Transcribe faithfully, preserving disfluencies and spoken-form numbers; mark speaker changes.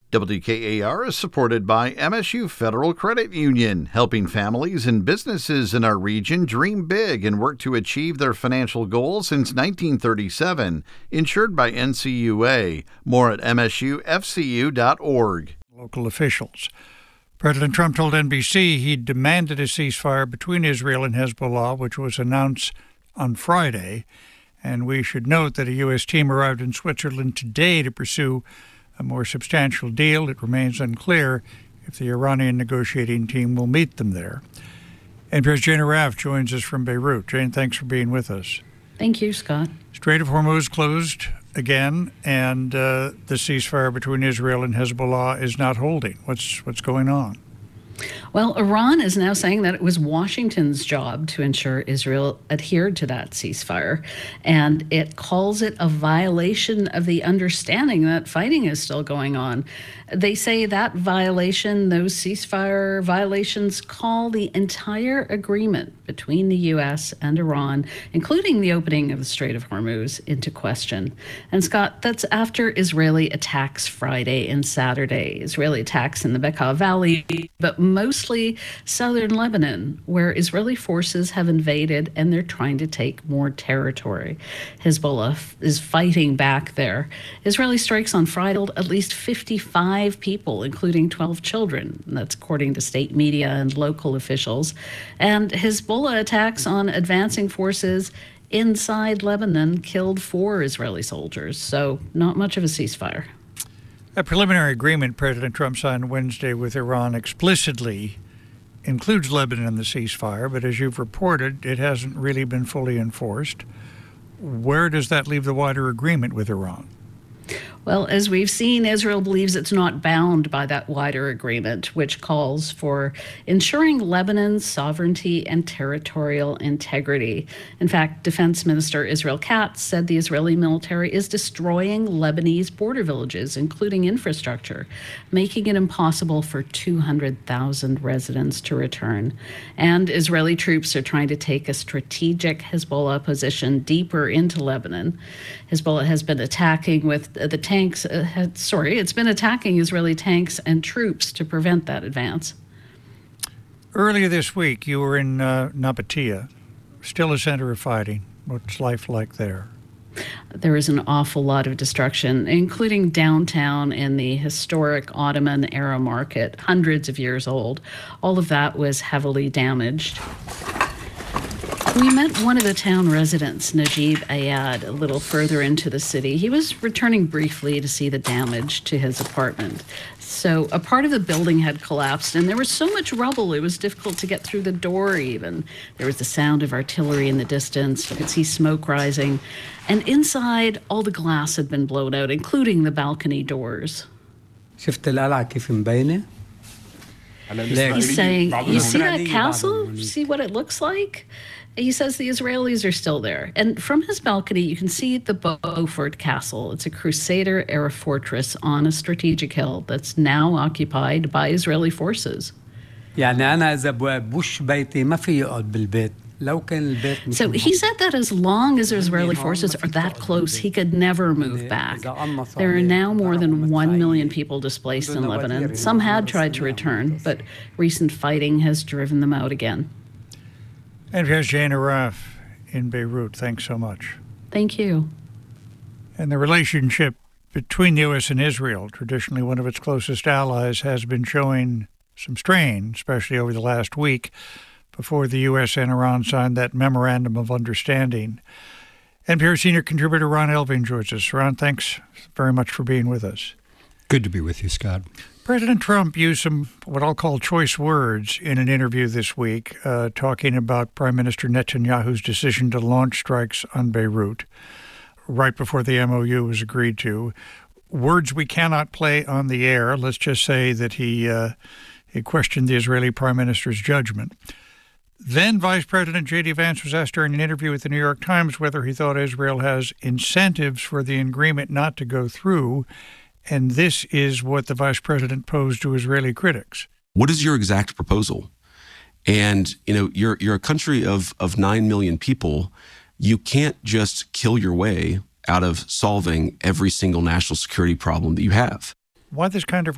Speaker 1: W K A R is supported by M S U Federal Credit Union, helping families and businesses in our region dream big and work to achieve their financial goals since nineteen thirty-seven. Insured by N C U A. More at M S U F C U dot org.
Speaker 2: Local officials. President Trump told N B C he demanded a ceasefire between Israel and Hezbollah, which was announced on Friday. And we should note that a U S team arrived in Switzerland today to pursue a more substantial deal. It remains unclear if the Iranian negotiating team will meet them there. N P R's Jane Arraf joins us from Beirut. Jane, thanks for being with us.
Speaker 3: Thank you, Scott.
Speaker 2: Strait of Hormuz closed again, and uh, the ceasefire between Israel and Hezbollah is not holding. What's what's going on?
Speaker 3: Well, Iran is now saying that it was Washington's job to ensure Israel adhered to that ceasefire, and it calls it a violation of the understanding that fighting is still going on. They say that violation, those ceasefire violations, call the entire agreement between the U S and Iran, including the opening of the Strait of Hormuz, into question. And Scott, that's after Israeli attacks Friday and Saturday. Israeli attacks in the Bekaa Valley, but mostly southern Lebanon, where Israeli forces have invaded and they're trying to take more territory. Hezbollah is fighting back there. Israeli strikes on Friday killed at least fifty-five people, including twelve children. That's according to state media and local officials. And Hezbollah attacks on advancing forces inside Lebanon killed four Israeli soldiers. So not much of a ceasefire.
Speaker 2: A preliminary agreement President Trump signed Wednesday with Iran explicitly includes Lebanon in the ceasefire, but as you've reported, it hasn't really been fully enforced. Where does that leave the wider agreement with Iran?
Speaker 3: Well, as we've seen, Israel believes it's not bound by that wider agreement, which calls for ensuring Lebanon's sovereignty and territorial integrity. In fact, Defense Minister Israel Katz said the Israeli military is destroying Lebanese border villages, including infrastructure, making it impossible for two hundred thousand residents to return. And Israeli troops are trying to take a strategic Hezbollah position deeper into Lebanon. Hezbollah has been attacking with the tanks, uh, had, sorry, it's been attacking Israeli tanks and troops to prevent that advance.
Speaker 2: Earlier this week, you were in uh, Nabatea, still a center of fighting. What's life like there?
Speaker 3: There is an awful lot of destruction, including downtown and the historic Ottoman-era market, hundreds of years old. All of that was heavily damaged. We met one of the town residents, Najib Ayad, a little further into the city. He was returning briefly to see the damage to his apartment. So a part of the building had collapsed, and there was so much rubble, it was difficult to get through the door even. There was the sound of artillery in the distance. You could see smoke rising. And inside, all the glass had been blown out, including the balcony doors.
Speaker 4: شفت القلعة كيف مبينة؟
Speaker 3: He's saying, you see that castle? See what it looks like? He says the Israelis are still there. And from his balcony, you can see the Beaufort Castle. It's a Crusader-era fortress on a strategic hill that's now occupied by Israeli forces.
Speaker 4: يعني أنا إذا بوش بيتي ما في يقعد بالبيت.
Speaker 3: So he said that as long as Israeli forces are that close, he could never move back. There are now more than one million people displaced in Lebanon. Some had tried to return, but recent fighting has driven them out again.
Speaker 2: And here's Jane Arraf in Beirut. Thanks so much.
Speaker 3: Thank you.
Speaker 2: And the relationship between the U S and Israel, traditionally one of its closest allies, has been showing some strain, especially over the last week, before the U S and Iran signed that memorandum of understanding. N P R senior contributor Ron Elving joins us. Ron, thanks very much for being with us.
Speaker 5: Good to be with you, Scott.
Speaker 2: President Trump used some what I'll call choice words in an interview this week, uh, talking about Prime Minister Netanyahu's decision to launch strikes on Beirut right before the M O U was agreed to. Words we cannot play on the air. Let's just say that he uh, he questioned the Israeli Prime Minister's judgment. Then Vice President J D Vance was asked during an interview with the New York Times whether he thought Israel has incentives for the agreement not to go through. And this is what the vice president posed to Israeli critics.
Speaker 6: What is your exact proposal? And, you know, you're you're a country of, of nine million people. You can't just kill your way out of solving every single national security problem that you have.
Speaker 2: Why this kind of